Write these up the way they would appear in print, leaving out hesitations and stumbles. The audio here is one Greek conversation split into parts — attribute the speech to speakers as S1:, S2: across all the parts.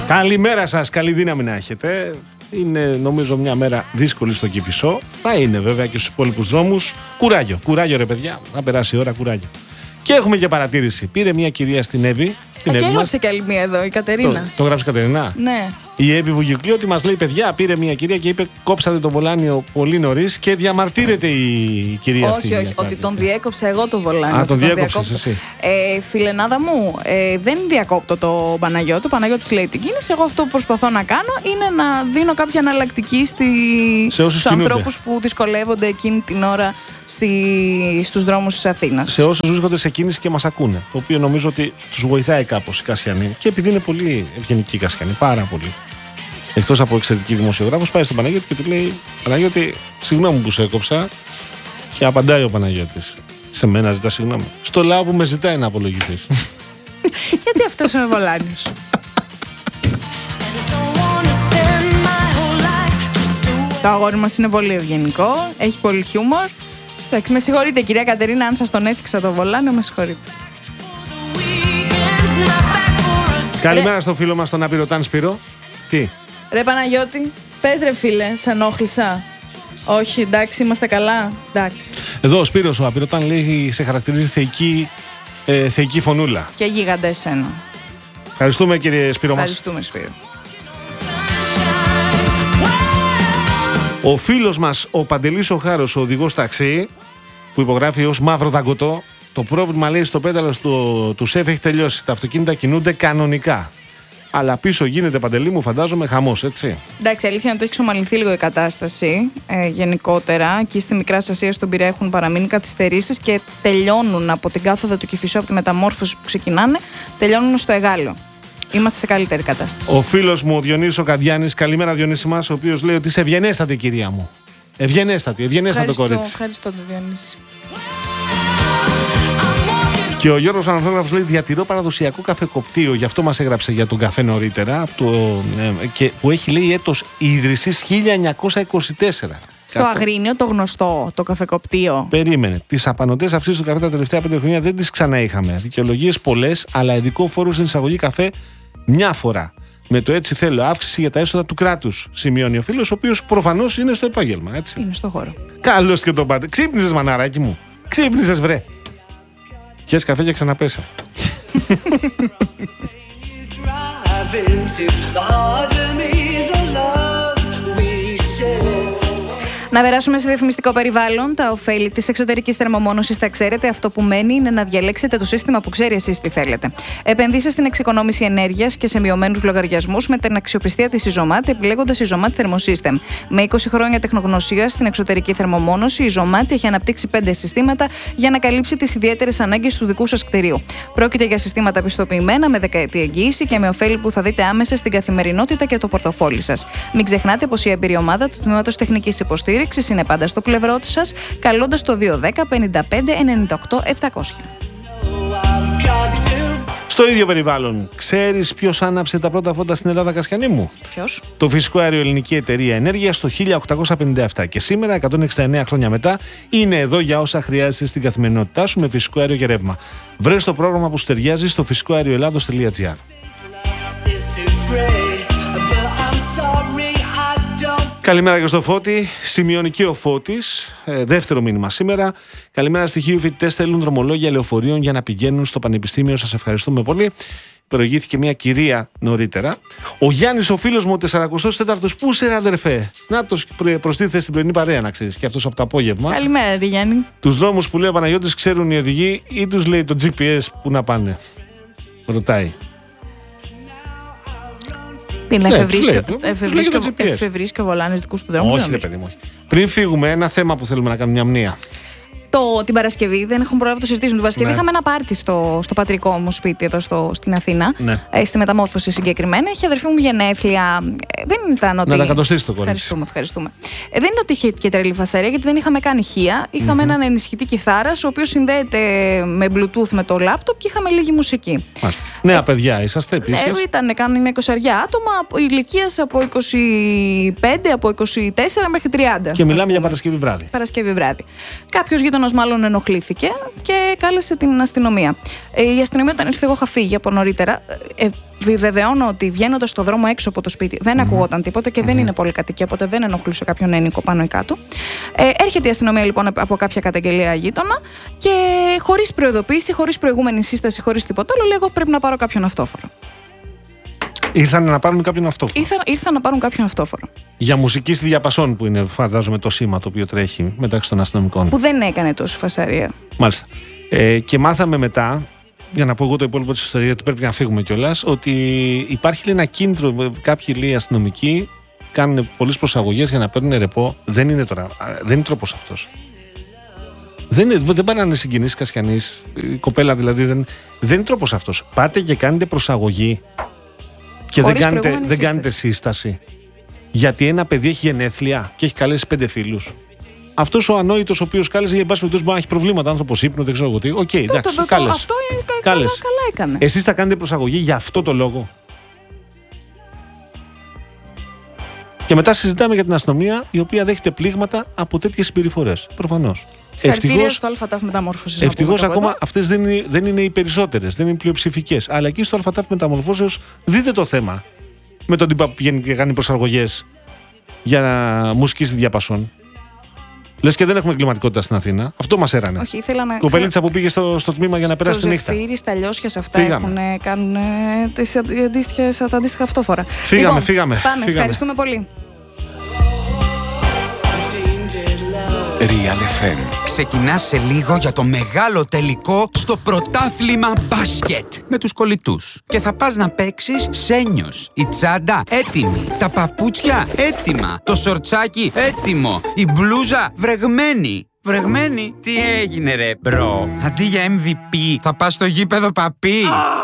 S1: Καλημέρα σας, καλή δύναμη να έχετε. Είναι νομίζω μια μέρα δύσκολη στο Κηφισό. Θα είναι βέβαια και στους υπόλοιπους δρόμους. Κουράγιο, κουράγιο ρε παιδιά. Θα περάσει η ώρα, κουράγιο. Και έχουμε και παρατήρηση. Πήρε μια κυρία στην Εύη.
S2: Και έγραψε κι άλλη μία εδώ, η Κατερίνα.
S1: Το γράψει η Κατερίνα.
S2: Ναι.
S1: Η Εύη Βουγιουκλή μας λέει: παιδιά, πήρε μια κυρία και είπε: κόψατε το βολάνιο πολύ νωρίς και διαμαρτύρεται η κυρία αυτή.
S2: Όχι, ότι τον διέκοψα εγώ το βολάνιο.
S1: Α, τον διέκοψες εσύ.
S2: Φιλενάδα μου, δεν διακόπτω το Παναγιώτη. Ο Παναγιώτης λέει την κίνηση. Εγώ αυτό που προσπαθώ να κάνω είναι να δίνω κάποια εναλλακτική στους ανθρώπους που δυσκολεύονται εκείνη την ώρα στους δρόμους της Αθήνας.
S1: Σε όσους βρίσκονται σε κίνηση και μας ακούνε. Το οποίο νομίζω ότι τους βοηθάει κάπως η Κασιανή. Και επειδή είναι πολύ ευγενική η Κασιανή, πάρα πολύ. Εκτός από εξαιρετική δημοσιογράφος, πάει στον Παναγιώτη και του λέει: Παναγιώτη, συγγνώμη που σε έκοψα. Και απαντάει ο Παναγιώτης: σε μένα ζητά συγγνώμη. Στο λαό που με ζητάει να απολογηθείς.
S2: Γιατί αυτός είναι βολάνιος. Το αγόρι μας είναι πολύ ευγενικό, έχει πολύ χιούμορ. Με συγχωρείτε κυρία Κατερίνα, αν σας τον έθιξα το βολάνιο, με συγχωρείτε.
S1: Καλημέρα στο φίλο μας τον Απειρωτάν Σπύρο. Τι?
S2: Ρε Παναγιώτη, πες ρε φίλε, σε ενόχλησα. Όχι, εντάξει, είμαστε καλά. Εντάξει.
S1: Εδώ ο Σπύρος ο Απειρωτάν λέει: σε χαρακτηρίζει θεϊκή φωνούλα.
S2: Και γίγαντα εσένα.
S1: Ευχαριστούμε κύριε Σπύρο μας.
S2: Ευχαριστούμε Σπύρο.
S1: Ο φίλος μας ο Παντελής ο Χάρος, ο οδηγός ταξί, που υπογράφει ως μαύρο δαγκωτό, το πρόβλημα λέει στο πέταλο του ΣΕΦ έχει τελειώσει. Τα αυτοκίνητα κινούνται κανονικά. Αλλά πίσω γίνεται, Παντελή μου, φαντάζομαι χαμός, έτσι.
S2: Εντάξει, αλήθεια είναι ότι έχει εξομαλυνθεί λίγο η κατάσταση γενικότερα. Εκεί στη Μικρά Ασία, στον Πειραιά, έχουν παραμείνει καθυστερήσεις και τελειώνουν από την κάθοδο του Κηφισού, από τη μεταμόρφωση που ξεκινάνε, τελειώνουν στο Εγάλεο. Είμαστε σε καλύτερη κατάσταση.
S1: Ο φίλος μου, ο Διονύσης ο Καντιάνης, καλημέρα Διονύση μας, ο οποίος λέει ότι είσαι ευγενέστατη, κυρία μου. Ευγενέστατο κορίτσι.
S2: Ευχαριστώ τον Διονύση.
S1: Και ο Γιώργος Αναθόγραφος λέει: διατηρώ παραδοσιακό καφεκοπτείο. Γι' αυτό μας έγραψε για τον καφέ νωρίτερα. Και που έχει λέει έτος ίδρυσης 1924.
S2: Στο Αγρίνιο, το γνωστό, το καφεκοπτείο.
S1: Περίμενε. Τις απανωτές αυτής του καφέ τα τελευταία 5 χρόνια δεν τις ξαναείχαμε. Δικαιολογίες πολλές, αλλά ειδικό φόρο στην εισαγωγή καφέ μια φορά. Με το έτσι θέλω αύξηση για τα έσοδα του κράτους, σημειώνει ο φίλος, ο οποίος προφανώς είναι στο επάγγελμα. Έτσι.
S2: Είναι στο χώρο.
S1: Καλώς και τον πάτε. Ξύπνησες, μαναράκι μου. Ξύπνησες, βρε. Πιες καφέ και ξαναπέσα.
S2: Να περάσουμε σε διαφημιστικό περιβάλλον. Τα ωφέλη της εξωτερικής θερμομόνωσης τα ξέρετε. Αυτό που μένει είναι να διαλέξετε το σύστημα που ξέρει εσείς τι θέλετε. Επενδύστε στην εξοικονόμηση ενέργειας και σε μειωμένους λογαριασμούς με την αξιοπιστία της Ιζωμάτ, επιλέγοντας Ιζωμάτ Thermosystem. Με 20 χρόνια τεχνογνωσία στην εξωτερική θερμομόνωση, η Ιζωμάτ έχει αναπτύξει 5 συστήματα για να καλύψει τις ιδιαίτερες ανάγκες του δικού σας κτηρίου. Πρόκειται για συστήματα πιστοποιημένα με δεκαετή εγγύηση και με ωφέλη που θα δείτε άμεσα στην καθημερινότητα και το πορτοφόλι σας. Μην ξεχνάτε πως η εμπειρία ομάδα του Τμήματος Τεχνικής Υποστήριξης είναι πάντα στο πλευρό σας, καλώντας το 210 55 98 700.
S1: Στο ίδιο περιβάλλον, ξέρεις ποιος άναψε τα πρώτα φώτα στην Ελλάδα, Κασιανή μου?
S2: Ποιος?
S1: Το Φυσικό Αέριο Ελληνική Εταιρεία Ενέργειας το 1857 και σήμερα, 169 χρόνια μετά, είναι εδώ για όσα χρειάζεσαι στην καθημερινότητά σου με φυσικό αέριο και ρεύμα. Βρες το πρόγραμμα που σου ταιριάζει στο φυσικοαερioellados.gr. Καλημέρα και στο Φώτη. Σημειωνική ο Φώτης. Δεύτερο μήνυμα σήμερα. Καλημέρα στοιχείου. Φοιτητές θέλουν δρομολόγια λεωφορείων για να πηγαίνουν στο πανεπιστήμιο. Σας ευχαριστούμε πολύ. Προηγήθηκε μια κυρία νωρίτερα. Ο Γιάννης, ο φίλος μου, ο 44ος. Πού είσαι, αδερφέ? Να το προστίθεται στην πρωινή παρέα, να ξέρεις. Και αυτός από το απόγευμα.
S2: Καλημέρα, ρε Γιάννη.
S1: Τους δρόμους που λέει ο Παναγιώτης ξέρουν οι οδηγοί ή τους λέει το GPS που να πάνε? Ρωτάει.
S2: Εφευρίσκει ο βολάνιος δικούς του δρόμους.
S1: Όχι, ρε παιδί μου. Πριν φύγουμε, ένα θέμα που θέλουμε να κάνουμε μια μνήα.
S2: Την Παρασκευή, δεν έχουμε προλάβει να το συζητήσουμε. Την Παρασκευή είχαμε ένα πάρτι στο πατρικό μου σπίτι εδώ στην Αθήνα.
S1: Ναι.
S2: Στη μεταμόρφωση συγκεκριμένα. Είχε αδερφή μου γενέθλια. Δεν ήταν ότι.
S1: Να τα κατοστήσει το κορίτσι.
S2: Ευχαριστούμε. Δεν είναι ότι είχε και τρελή φασαρία, γιατί δεν είχαμε κάνει ηχεία. Είχαμε έναν ενισχυτή κιθάρας, ο οποίος συνδέεται με Bluetooth με το λάπτοπ και είχαμε λίγη μουσική.
S1: Νέα παιδιά, είσαστε επίσης?
S2: Ήταν, κάνουν 20 άτομα ηλικίας από 25, από 24 μέχρι 30.
S1: Και μιλάμε για Παρασκευή βράδυ.
S2: Παρασκευή βράδυ. Κάποιος γείτονας γείτονας μάλλον ενοχλήθηκε και κάλεσε την αστυνομία. Η αστυνομία, όταν ήρθε, εγώ είχα φύγει από νωρίτερα. Επιβεβαιώνω ότι βγαίνοντας στο δρόμο έξω από το σπίτι δεν ακουγόταν τίποτα και δεν είναι πολυκατοικία, οπότε δεν ενοχλούσε κάποιον ένικο πάνω ή κάτω. Έρχεται η αστυνομία λοιπόν από κάποια καταγγελία γείτονα και χωρίς προειδοποίηση, χωρίς προηγούμενη σύσταση, χωρίς τίποτα άλλο, λέει: εγώ πρέπει να πάρω κάποιον αυτόφορο.
S1: Ήρθαν να πάρουν κάποιον αυτόφορο.
S2: Ήρθαν να πάρουν κάποιον αυτόφορο.
S1: Για μουσική στη διαπασόν, που είναι, φαντάζομαι, το σήμα το οποίο τρέχει μεταξύ των αστυνομικών.
S2: Που δεν έκανε τόσο φασαρία.
S1: Μάλιστα. Και μάθαμε μετά, για να πω εγώ το υπόλοιπο της ιστορίας, γιατί πρέπει να φύγουμε κιόλας, ότι υπάρχει ένα κίνητρο. Κάποιοι λέει αστυνομικοί κάνουν πολλές προσαγωγές για να παίρνουν ρεπό. Δεν είναι τρόπος αυτός. Δεν πάνε να είναι συγκινήσεις Κασιανής. Η κοπέλα δηλαδή δεν είναι τρόπος αυτός. Πάτε και κάνετε προσαγωγή. Και δεν κάνετε σύσταση. Γιατί ένα παιδί έχει γενέθλια και έχει καλέσει 5 φίλους. Αυτός ο ανόητος ο οποίος κάλεσε, για πάση περιπτώσει, μπορεί να έχει προβλήματα, άνθρωπος ύπνο, δεν ξέρω εγώ τι. Οκ, εντάξει, κάλεσε.
S2: Αυτό καλά έκανε.
S1: Εσείς θα κάνετε προσαγωγή για αυτό το λόγο. Και μετά συζητάμε για την αστυνομία, η οποία δέχεται πλήγματα από τέτοιες συμπεριφορές. Προφανώς.
S2: Συγχαρητήρια στο ΑΤΑΦ Μεταμόρφωσης.
S1: Ευτυχώς ακόμα αυτές δεν είναι οι περισσότερες, δεν είναι πλειοψηφικές. Αλλά εκεί στο ΑΤΑΦ Μεταμορφώσεως δείτε το θέμα με τον τύπο που πηγαίνει και κάνει προσαρμογές για μουσική στη διαπασόν. Λες και δεν έχουμε εγκληματικότητα στην Αθήνα. Αυτό μας έρανε.
S2: Όχι, ήθελα να.
S1: Κοπελίτσα που πήγε στο τμήμα για να περάσει τη νύχτα.
S2: Στο Ζεφύρι, στα Λιώσια, σε αυτά κάνουν τα αντίστοιχα αυτόφορα.
S1: Φύγαμε.
S2: Πάμε, ευχαριστούμε πολύ.
S3: Real FM. Ξεκινά σε λίγο για το μεγάλο τελικό στο πρωτάθλημα μπάσκετ με τους κολλητούς. Και θα πας να παίξεις σένιος. Η τσάντα έτοιμη. Τα παπούτσια έτοιμα. Το σορτσάκι έτοιμο. Η μπλούζα βρεγμένη. Βρεγμένη? Τι έγινε ρε μπρο? Αντί για MVP θα πας στο γήπεδο παπί.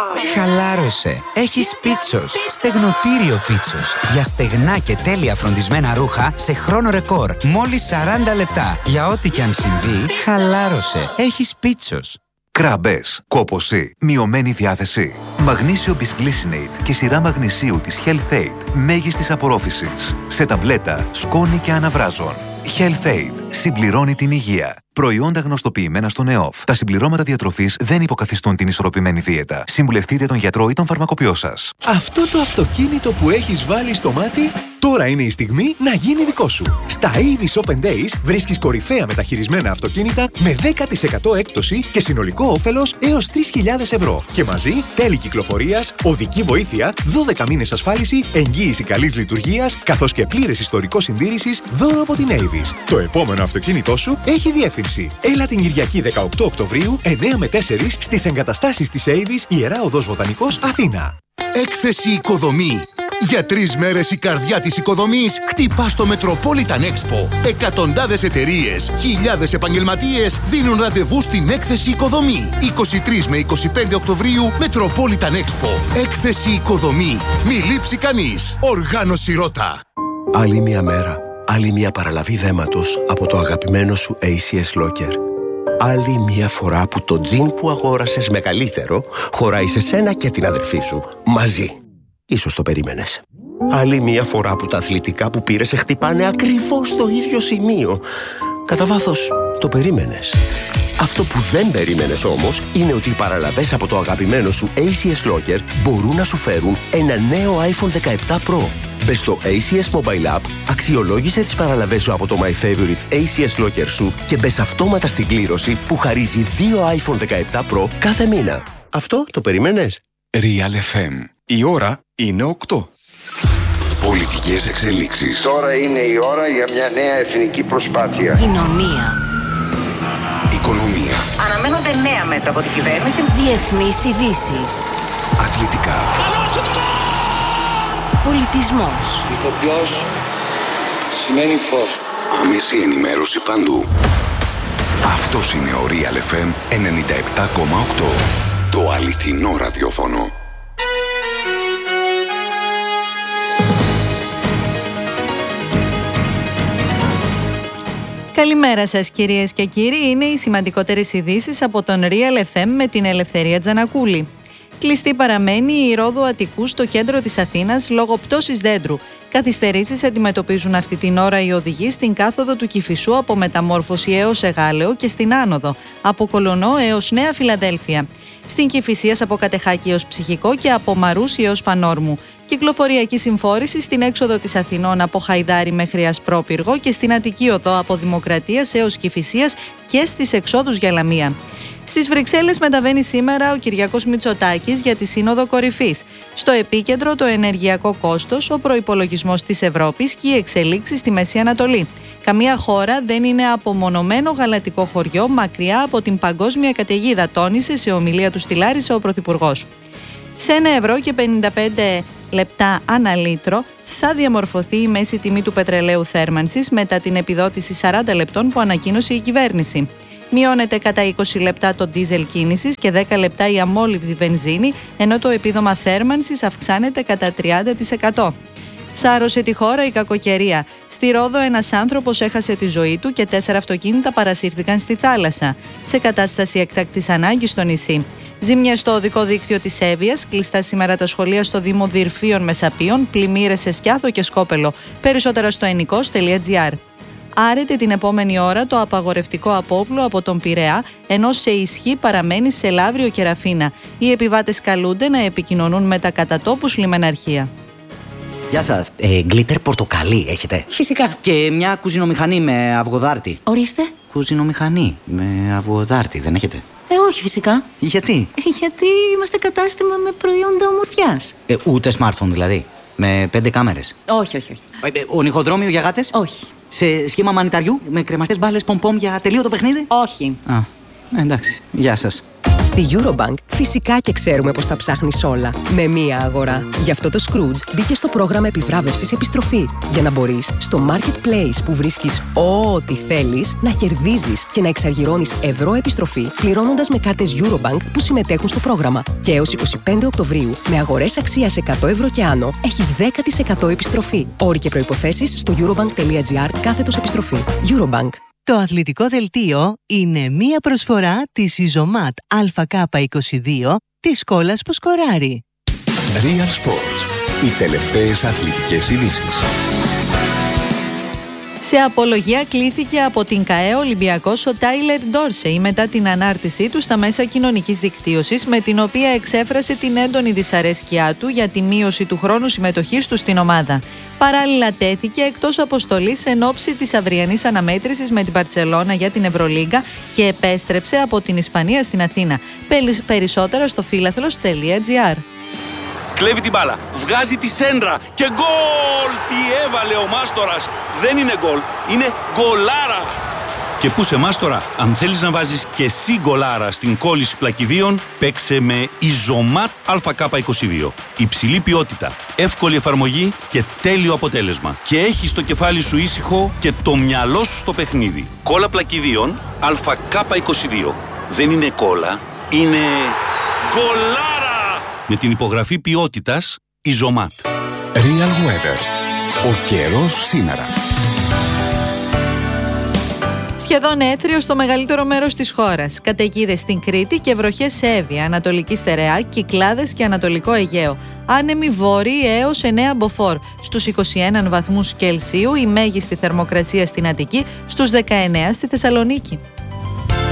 S3: Χαλάρωσε. Έχεις Πίτσος. Στεγνοτήριο Πίτσος. Για στεγνά και τέλεια φροντισμένα ρούχα σε χρόνο ρεκόρ. Μόλις 40 λεπτά. Για ό,τι και αν συμβεί, χαλάρωσε. Έχεις Πίτσος.
S4: Κράμπες, κόπωση, μειωμένη διάθεση. Μαγνήσιο Bisglycinate και σειρά μαγνησίου της Health Aid μέγιστης απορρόφησης. Σε ταμπλέτα, σκόνη και αναβράζων. Health Aid συμπληρώνει την υγεία. Προϊόντα γνωστοποιημένα στον ΕΟΦ. Τα συμπληρώματα διατροφής δεν υποκαθιστούν την ισορροπημένη δίαιτα. Συμβουλευτείτε τον γιατρό ή τον φαρμακοποιό σας.
S5: Αυτό το αυτοκίνητο που έχεις βάλει στο μάτι, τώρα είναι η στιγμή να γίνει δικό σου. Στα Avis Open Days βρίσκεις κορυφαία μεταχειρισμένα αυτοκίνητα με 10% έκπτωση και συνολικό όφελος έως 3.000 ευρώ. Και μαζί τέλη κυκλοφορίας, οδική βοήθεια, 12 μήνες ασφάλιση, εγγύηση καλής λειτουργίας, καθώς και πλήρες ιστορικό συντήρησης δώρο από την Avis. Το επόμενο αυτοκίνητό σου έχει διεύθυνση. Έλα την Κυριακή 18 Οκτωβρίου, 9 με 4 στις εγκαταστάσεις της Avis, Ιερά Οδός Βοτανικός, Αθήνα.
S6: Έκθεση Οικοδομή. Για 3 μέρες η καρδιά της οικοδομής χτυπά στο Metropolitan Expo. Εκατοντάδες εταιρείες, χιλιάδες επαγγελματίες δίνουν ραντεβού στην Έκθεση Οικοδομή. 23 με 25 Οκτωβρίου, Metropolitan Expo. Έκθεση Οικοδομή. Μη λείψει κανείς. Οργάνωση Ρώτα.
S7: Άλλη μια μέρα, άλλη μια παραλαβή δέματος από το αγαπημένο σου ACS Locker. Άλλη μια φορά που το τζιν που αγόρασες μεγαλύτερο χωράει σε σένα και την αδερφή σου, μαζί. Ίσως το περίμενες. Άλλη μια φορά που τα αθλητικά που πήρες σε χτυπάνε ακριβώς στο ίδιο σημείο. Κατά βάθος, το περίμενες. Αυτό που δεν περίμενες όμως είναι ότι οι παραλαβές από το αγαπημένο σου ACS Locker μπορούν να σου φέρουν ένα νέο iPhone 17 Pro. Μπες στο ACS Mobile App, αξιολόγησε τις παραλαβές σου από το My Favorite ACS Locker σου και μπες αυτόματα στην κλήρωση που χαρίζει 2 iPhone 17 Pro κάθε μήνα. Αυτό το περίμενες?
S3: Real FM. Η ώρα είναι 8. Πολιτικές εξελίξεις.
S8: Τώρα είναι η ώρα για μια νέα εθνική προσπάθεια.
S9: Κοινωνία.
S3: Οικονομία.
S9: Αναμένονται νέα μέτρα από την κυβέρνηση. Διεθνείς ειδήσεις.
S3: Αθλητικά.
S9: Πολιτισμός.
S8: Ηθοποιός σημαίνει φως.
S3: Άμεση ενημέρωση παντού. Αυτός είναι ο Real FM 97,8. Το αληθινό ραδιόφωνο.
S10: Καλημέρα σας κυρίες και κύριοι, είναι οι σημαντικότερες ειδήσεις από τον Real FM με την Ελευθερία Τζανακούλη.
S2: Κλειστή παραμένει η Ρόδο Αττικού στο κέντρο της Αθήνας λόγω πτώσης δέντρου. Καθυστερήσεις αντιμετωπίζουν αυτή την ώρα οι οδηγοί στην κάθοδο του Κηφισού από Μεταμόρφωση έως Εγάλεο και στην άνοδο από Κολονό έως Νέα Φιλαδέλφια. Στην Κηφισίας από Κατεχάκη έως Ψυχικό και από Μαρούσι έως Πανόρμου. Κυκλοφοριακή συμφόρηση στην έξοδο της Αθηνών από Χαϊδάρι μέχρι Ασπρόπυργο και στην Αττική Οδό από Δημοκρατίας έως Κηφισίας και στις εξόδους για Λαμία. Στις Βρυξέλλες μεταβαίνει σήμερα ο Κυριάκος Μητσοτάκης για τη Σύνοδο Κορυφής. Στο επίκεντρο το ενεργειακό κόστος, ο προϋπολογισμός της Ευρώπης και οι εξελίξεις στη Μέση Ανατολή. Καμία χώρα δεν είναι απομονωμένο γαλατικό χωριό μακριά από την παγκόσμια καταιγίδα, τόνισε σε ομιλία του στη Λάρισα ο Πρωθυπουργός. Σε 1,55 € ανά λίτρο θα διαμορφωθεί η μέση τιμή του πετρελαίου θέρμανσης μετά την επιδότηση 40 λεπτών που ανακοίνωσε η κυβέρνηση. Μειώνεται κατά 20 λεπτά το ντίζελ κίνησης και 10 λεπτά η αμόλυβδη βενζίνη, ενώ το επίδομα θέρμανσης αυξάνεται κατά 30%. Σάρωσε τη χώρα η κακοκαιρία. Στη Ρόδο ένας άνθρωπος έχασε τη ζωή του και 4 αυτοκίνητα παρασύρθηκαν στη θάλασσα, σε κατάσταση έκτακτης ανάγκης στο νησί. Ζημιές στο οδικό δίκτυο της Εύβοιας, κλειστά σήμερα τα σχολεία στο Δήμο Δυρφίων Μεσαπίων, πλημμύρες σε Σκιάθο και Σκόπελο. Περισσότερα στο ενικός.gr. Άρεται την επόμενη ώρα το απαγορευτικό απόπλου από τον Πειραιά, ενώ σε ισχύ παραμένει σε Λαύριο και Ραφίνα. Οι επιβάτες καλούνται να επικοινωνούν με τα κατατόπους λιμεναρχεία.
S10: Γεια σας. Γκλίτερ πορτοκαλί έχετε?
S11: Φυσικά.
S10: Και μια κουζινομηχανή με αυγοδάρτη.
S11: Ορίστε.
S10: Κουζινομηχανή με αυγοδάρτη δεν έχετε?
S11: Όχι φυσικά.
S10: Γιατί?
S11: Γιατί είμαστε κατάστημα με προϊόντα ομορφιάς.
S10: Ούτε smartphone δηλαδή? Με 5 κάμερες?
S11: Όχι.
S10: Ονυχοδρόμιο για γάτες?
S11: Όχι.
S10: Σε σχήμα μανιταριού με κρεμαστές μπάλες πομπομ για τελείωτο παιχνίδι?
S11: Όχι.
S10: Εντάξει. Γεια σας.
S12: Στη Eurobank φυσικά και ξέρουμε πως τα ψάχνεις όλα με μία αγορά. Γι' αυτό το Scrooge μπήκε στο πρόγραμμα επιβράβευσης επιστροφή. Για να μπορείς στο Marketplace που βρίσκεις ό,τι θέλεις να κερδίζεις και να εξαργυρώνεις ευρώ επιστροφή πληρώνοντας με κάρτες Eurobank που συμμετέχουν στο πρόγραμμα. Και έως 25 Οκτωβρίου με αγορές αξίας 100 ευρώ και άνω έχεις 10% επιστροφή. Όροι και προϋποθέσεις στο eurobank.gr/επιστροφή. Eurobank.
S13: Το αθλητικό δελτίο είναι μία προσφορά της Ιζωμάτ ΑΚ22 της Κόλας που σκοράρει.
S5: Real Sports. Οι τελευταίες αθλητικές ειδήσεις.
S2: Σε απολογία κλήθηκε από την ΚΑΕ Ολυμπιακός ο Τάιλερ Ντόρσεϊ μετά την ανάρτησή του στα μέσα κοινωνικής δικτύωσης, με την οποία εξέφρασε την έντονη δυσαρέσκειά του για τη μείωση του χρόνου συμμετοχής του στην ομάδα. Παράλληλα τέθηκε εκτός αποστολής εν ώψη της αυριανής αναμέτρησης με την Μπαρτσελώνα για την Ευρωλίγκα και επέστρεψε από την Ισπανία στην Αθήνα. Περισσότερα στο φίλαθλος.gr.
S14: Κλέβει την μπάλα, βγάζει τη σέντρα και γκολ! Τι έβαλε ο Μάστορας! Δεν είναι γκολ, είναι γκολάρα! Και πού σε Μάστορα, αν θέλεις να βάζεις και εσύ γκολάρα στην κόλληση πλακιδίων, παίξε με Ιζωμάτ ΑΚ22. Υψηλή ποιότητα, εύκολη εφαρμογή και τέλειο αποτέλεσμα. Και έχεις το κεφάλι σου ήσυχο και το μυαλό σου στο παιχνίδι. Κόλλα πλακιδίων ΑΚ22. Δεν είναι κόλλα, είναι γκολάρα! Με την υπογραφή ποιότητας Ιζωμάτ.
S5: Real Weather. Ο καιρός σήμερα.
S2: Σχεδόν έθριο στο μεγαλύτερο μέρος της χώρας. Καταιγίδες στην Κρήτη και βροχές σε Εύβοια, Ανατολική Στερεά, Κυκλάδες και Ανατολικό Αιγαίο. Άνεμοι βόρειοι έως 9 μποφόρ. Στους 21 βαθμούς Κελσίου η μέγιστη θερμοκρασία στην Αττική, στους 19 στη Θεσσαλονίκη.